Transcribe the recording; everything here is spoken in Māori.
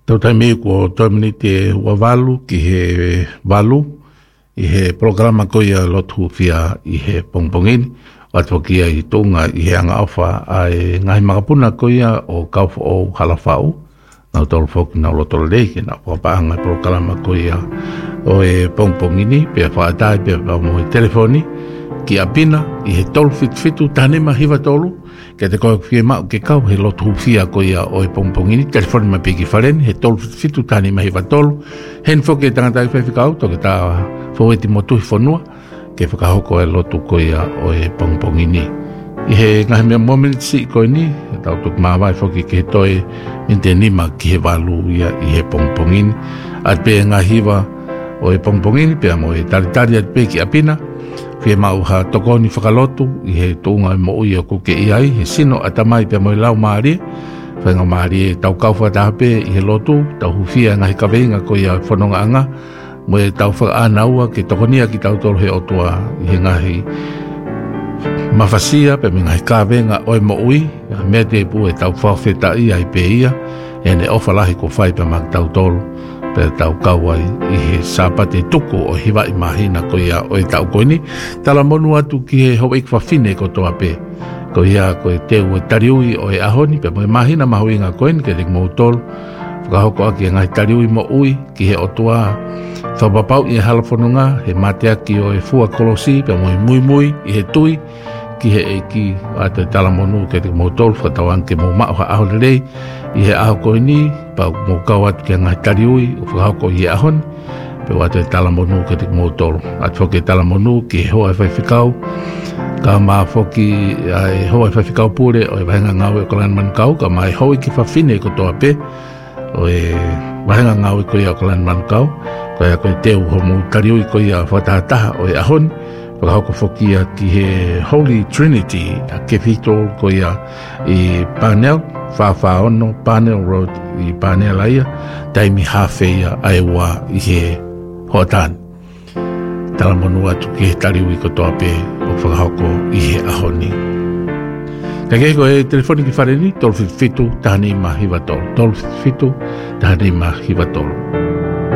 Tau taimi ko toimini te wawalu ki he walu i he programa ko ia lotu fia i he pongpongini watu kia i tunga i he anga awha ai ngahi makapuna ko ia o kaufu o halafau nau tolu foki nau loto leiki na whapaanga programa ko ia o e pongpongini pia whaatai pia mo e telefoni ki apina i he tolu fitu tanema hiwa tolu ke te koe fie mau ke kau he lotu fia ko ia o e pongpongini telefoni ma piki wharen he tolu fitu tanema hiwa tolu hen foki e tangatai whewhikau to ke tā fōeti motuhi whanua ke whakahoko e lotu ko ia o e pongpongini i he ngahi mea momentsi koe ni tau tuk mawai foki ke he toe minte nima ki he walu ia i he pongpongini at pe ngahiwa o e pongpongini pe mo e taritari at pe ki apina fie mau ha tokoni whakalotu i he tūnga mo ui o kuke i ai he sino atamai pe mo i lau maari whainga maari e tau kau whatahape i he lotu tau hufia ngahi kaweinga ko ia whanonga anga mo e tau whakaanaua ki tokonia ki tau tolu he otua i he ngahi mawhasia pe mi ngahi kawenga oi mo ui mea te pu e tau whawheta i ai pe ia e ne ofa lahi ko whai pe mak tau tolu pe tau kauai i he sapate tuku o hiwa i mahina ko ia o e tau koini tala monu atu ki he hau ik whawhine ko toa pe ko ia ko e teu e tariui o e ahoni pe mo e mahina mahuinga koini ke rik mou tolu whakahoko aki e ngai tariui mo ui ki he otua whapapau i e halafonunga he matea ki o e fua kolosi pe mo e mui i he tui ki he e ki ato e tala monu ke rik mou tolu whakatauan ke mou mao ha aho lelei i he aho koini pa mo kawat ke ngai tariui o whakahoko i e ahoni pe wato e tala monu ke rik mou tolu ato whake tala monu ki he hoa e whaiwhikau ka maa whoki e hoa e whaiwhikau pure o e wahenga ngau e kolan man kau ka maa e hoi ki whawhine ko toa pe o e wahenga ngau e ko ia kolan man kau ko ia ko e teu homu tariui ko ia whatahataha o e ahoni whakahoko whokia ki he Holy Trinity a Cathedral ko ia i Parnell Whawhaono Parnell Road i Parnell aia taimi hawheia aiwa i he hotan tala monu atu ki he tariui ko toa pe o whakahoko i he ahoni ka kei ko e telefoni ki whareni tolu fitu tahani ma hiwa tolu tolu fitu tahani ma hiwa tolu